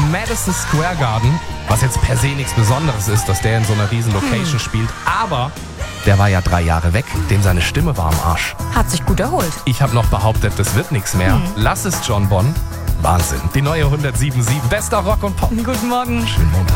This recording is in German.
im Madison Square Garden, was jetzt per se nichts Besonderes ist, dass der in so einer riesen Location spielt, aber der war ja 3 Jahre weg, dem seine Stimme war am Arsch. Hat sich gut erholt. Ich habe noch behauptet, das wird nichts mehr. Lass es John Bon. Wahnsinn. Die neue 107.7. Bester Rock und Pop. Guten Morgen. Schönen Montag.